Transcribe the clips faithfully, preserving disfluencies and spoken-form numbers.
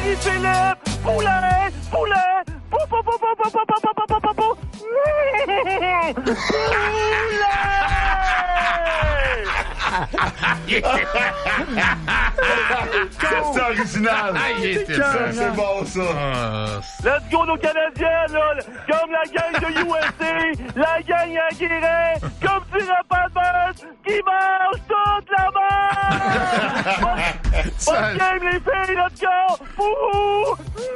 Louis-Philippe, poulet, poulet, pou, pou, pou, pou, pou, pou, pou, pou, pou, pou, pou. C'est original. Ah, il était ça, c'est bon, ça. Ah, Let's go, nos Canadiens, là. Comme la gang de U S A, la gang à Guérin, comme dirait Pat qui mange toute la merde. Bonne game, les filles, let's go. Ouh.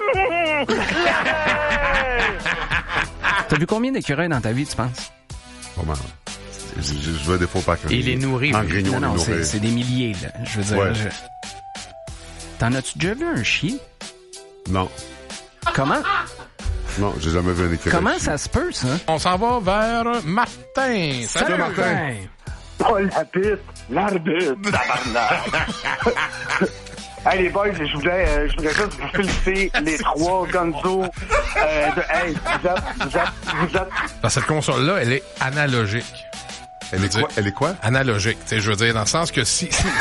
T'as vu combien d'écureuils dans ta vie, tu penses? Pas mal. Je, je, je vois des faux pas Et les nourrir. En grignon, non, non, les c'est, nourrir. c'est des milliers, là. Je veux dire. Ouais. Je... T'en as-tu déjà vu un chien? Non. Comment? Non, j'ai jamais vu un écureuil. Comment ça se peut, ça? On s'en va vers Martin. Salut, Salut, Martin. Pas l'arbitre, l'arbitre, tabarnak. Hey les boys, je voulais, euh, je voulais juste vous féliciter les trois Gonzo. Euh, de, hey, vous êtes, vous êtes, vous êtes. Dans cette console-là, elle est analogique. Elle est quoi? Elle est quoi? Analogique. Tu sais, je veux dire, dans le sens que si... si, si...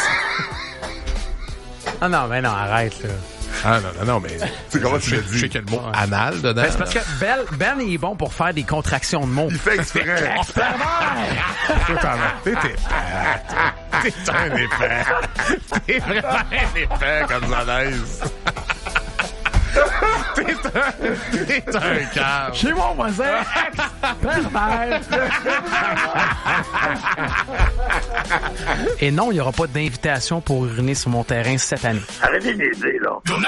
Ah non, mais non, arrête, là. Ah non, non, non, mais... C'est comment je tu sais, l'as je sais dit? qu'il y a le mot anal dedans. Ben, c'est parce que Ben, Ben il est bon pour faire des contractions de mots. Il fait exprès. T'es un- T'es épais. T'es un épais. T'es vraiment un épais comme Zanaise. T'es un... T'es un cave. Chez mon voisin, ex-pervers. Et non, il n'y aura pas d'invitation pour uriner sur mon terrain cette année. Arrêtez de niaiser, là.